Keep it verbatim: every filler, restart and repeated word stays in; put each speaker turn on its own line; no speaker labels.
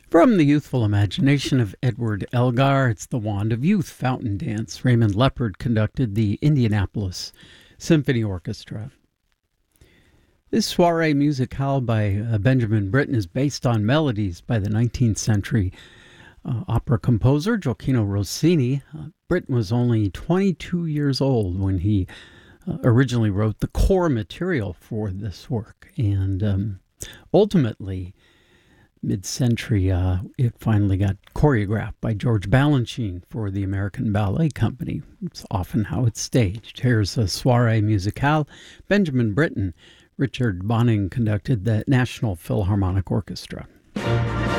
From the youthful imagination of Edward Elgar, it's the Wand of Youth fountain dance. Raymond Leppard conducted the Indianapolis Symphony Orchestra. This soiree musicale by uh, Benjamin Britten is based on melodies by the nineteenth century uh, opera composer Gioacchino Rossini. Uh, Britten was only twenty-two years old when he uh, originally wrote the core material for this work, and um, ultimately, mid-century, uh, it finally got choreographed by George Balanchine for the American Ballet Company. It's often how it's staged. Here's a soiree musicale. Benjamin Britten. Richard Bonning conducted the National Philharmonic Orchestra.